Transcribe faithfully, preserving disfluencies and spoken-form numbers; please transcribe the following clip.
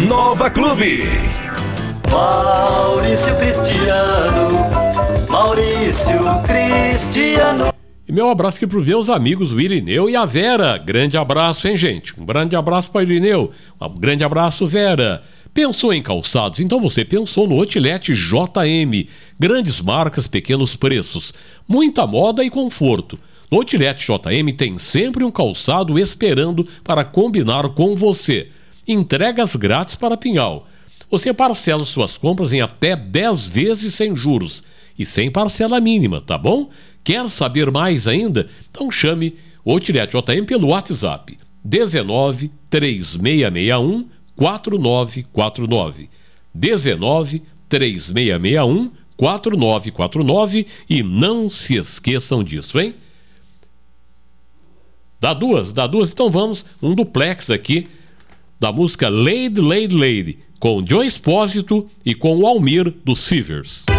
Nova Clube. Maurício Cristiano, Maurício Cristiano. E meu abraço aqui para os meus amigos, o Irineu e a Vera. Grande abraço, hein, gente? Um grande abraço para o Irineu. Um grande abraço, Vera. Pensou em calçados? Então você pensou no Outlet J M. Grandes marcas, pequenos preços. Muita moda e conforto. No Outlet J M tem sempre um calçado esperando para combinar com você. Entregas grátis para Pinhal. Você parcela suas compras em até dez vezes sem juros e sem parcela mínima, tá bom? Quer saber mais ainda? Então chame o Outlet J M pelo WhatsApp dezenove, três seis seis um, quatro nove quatro nove. dezenove, três seis seis um, quatro nove quatro nove e não se esqueçam disso, hein? Dá duas, dá duas, então vamos, um duplex aqui da música Lady, Lady, Lady, com Joe Espósito e com o Almir dos Fevers.